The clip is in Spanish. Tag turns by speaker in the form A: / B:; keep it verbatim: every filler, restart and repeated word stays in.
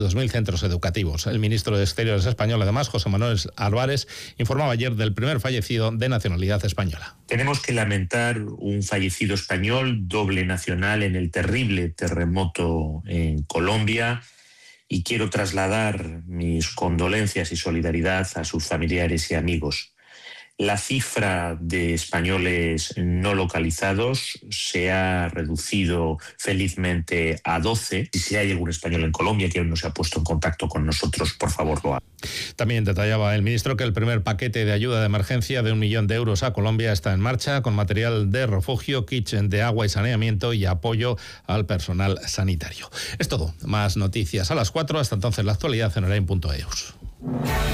A: dos mil centros educativos. El ministro de Exteriores español, además, José Manuel Álvarez, informaba ayer del primer fallecido de nacionalidad española.
B: Tenemos que lamentar un fallecido español, doble nacional, en el terrible terremoto en Colombia, y quiero trasladar mis condolencias y solidaridad a sus familiares y amigos. La cifra de españoles no localizados se ha reducido felizmente a doce. Y si hay algún español en Colombia que aún no se ha puesto en contacto con nosotros, por favor lo haga.
A: También detallaba el ministro que el primer paquete de ayuda de emergencia de un millón de euros a Colombia está en marcha, con material de refugio, kits de agua y saneamiento y apoyo al personal sanitario. Es todo. Más noticias a las cuatro. Hasta entonces, la actualidad en Orain punto eus.